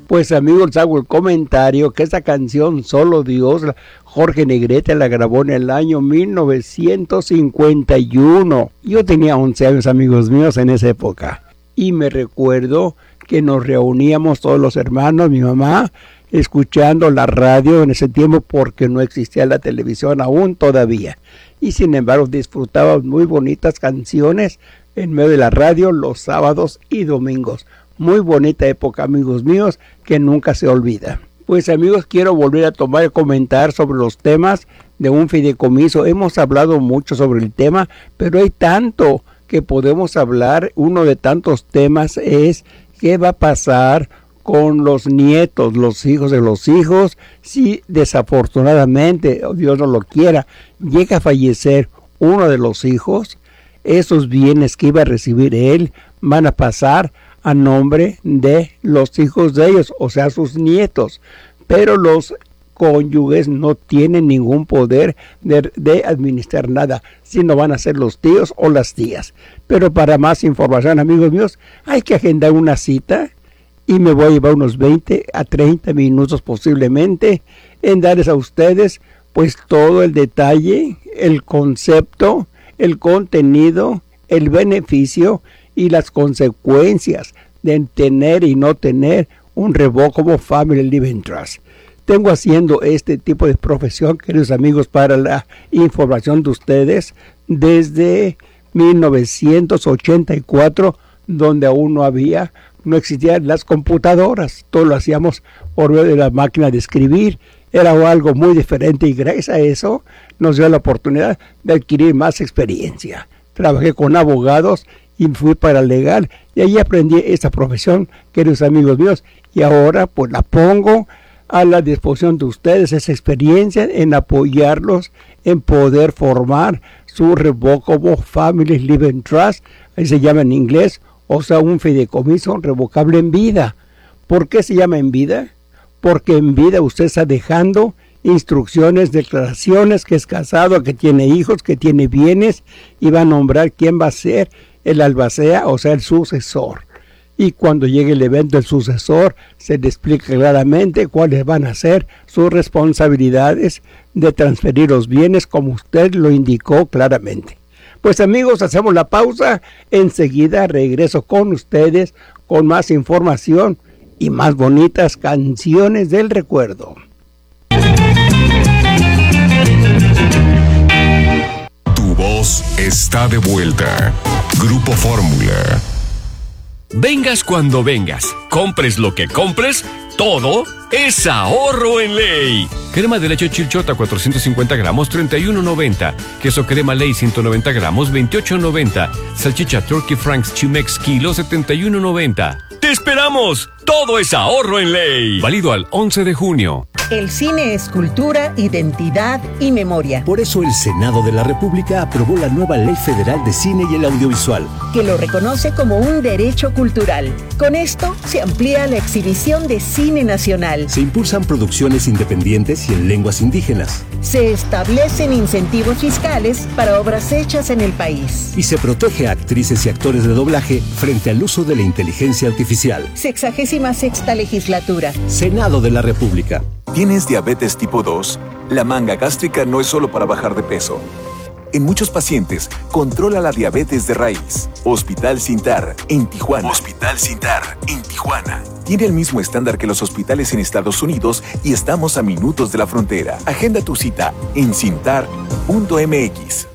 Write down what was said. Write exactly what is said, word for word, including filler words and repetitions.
Pues amigos, hago el comentario que esta canción Solo Dios, Jorge Negrete la grabó en el año mil novecientos cincuenta y uno. Yo tenía once años, amigos míos, en esa época. Y me recuerdo que nos reuníamos todos los hermanos, mi mamá, escuchando la radio en ese tiempo porque no existía la televisión aún todavía. Y sin embargo disfrutábamos muy bonitas canciones en medio de la radio los sábados y domingos. Muy bonita época, amigos míos, que nunca se olvida. Pues amigos, quiero volver a tomar y comentar sobre los temas de un fideicomiso. Hemos hablado mucho sobre el tema, pero hay tanto que podemos hablar. Uno de tantos temas es qué va a pasar con los nietos, los hijos de los hijos, si desafortunadamente, Dios no lo quiera, llega a fallecer uno de los hijos. Esos bienes que iba a recibir él van a pasar a nombre de los hijos de ellos, o sea, sus nietos. Pero los cónyuges no tienen ningún poder de, de administrar nada, sino van a ser los tíos o las tías. Pero para más información, amigos míos, hay que agendar una cita y me voy a llevar unos veinte a treinta minutos posiblemente en darles a ustedes pues todo el detalle, el concepto, el contenido, el beneficio y las consecuencias de tener y no tener un Revocable Family Living Trust. Tengo haciendo este tipo de profesión, queridos amigos, para la información de ustedes desde mil novecientos ochenta y cuatro, donde aún no había, no existían las computadoras. Todo lo hacíamos por medio de la máquina de escribir. Era algo muy diferente y gracias a eso nos dio la oportunidad de adquirir más experiencia. Trabajé con abogados y fui paralegal y ahí aprendí esta profesión, queridos amigos míos, y ahora pues la pongo a la disposición de ustedes, esa experiencia en apoyarlos en poder formar su Revocable Family Living Trust, ahí se llama en inglés, o sea, un fideicomiso revocable en vida. ¿Por qué se llama en vida? Porque en vida usted está dejando instrucciones, declaraciones, que es casado, que tiene hijos, que tiene bienes, y va a nombrar quién va a ser el albacea, o sea, el sucesor. Y cuando llegue el evento del sucesor, se le explica claramente cuáles van a ser sus responsabilidades de transferir los bienes, como usted lo indicó claramente. Pues amigos, hacemos la pausa. Enseguida regreso con ustedes con más información y más bonitas canciones del recuerdo. Tu voz está de vuelta. Grupo Fórmula. Vengas cuando vengas, compres lo que compres, todo es ahorro en ley. Crema de leche Chilchota cuatrocientos cincuenta gramos, treinta y uno noventa. Queso crema ley ciento noventa gramos, veintiocho noventa. Salchicha Turkey Franks Chimex kilo, setenta y uno noventa. ¡Te esperamos! Todo es ahorro en ley. Válido al once de junio. El cine es cultura, identidad y memoria. Por eso el Senado de la República aprobó la nueva Ley Federal de Cine y el Audiovisual, que lo reconoce como un derecho cultural. Con esto se amplía la exhibición de cine nacional. Se impulsan producciones independientes y en lenguas indígenas. Se establecen incentivos fiscales para obras hechas en el país. Y se protege a actrices y actores de doblaje frente al uso de la inteligencia artificial. Sexagésima sexta legislatura. Senado de la República. ¿Tienes diabetes tipo dos? La manga gástrica no es solo para bajar de peso. En muchos pacientes, controla la diabetes de raíz. Hospital Sintar, en Tijuana. Hospital Sintar, en Tijuana. Tiene el mismo estándar que los hospitales en Estados Unidos y estamos a minutos de la frontera. Agenda tu cita en cintar punto m x.